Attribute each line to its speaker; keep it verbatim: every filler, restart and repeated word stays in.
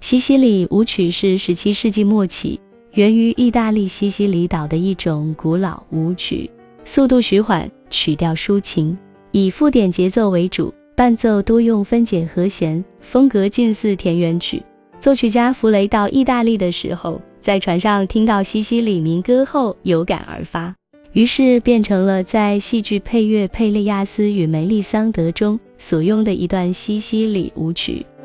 Speaker 1: 西西里舞曲是十七世纪末期源于意大利西西里岛的一种古老舞曲，速度徐缓，曲调抒情，以附点节奏为主，伴奏多用分解和弦，风格近似田园曲。作曲家弗雷到意大利的时候，在船上听到西西里民歌后有感而发，于是变成了在戏剧配乐《佩列亚斯与梅丽桑德》中所用的一段西西里舞曲。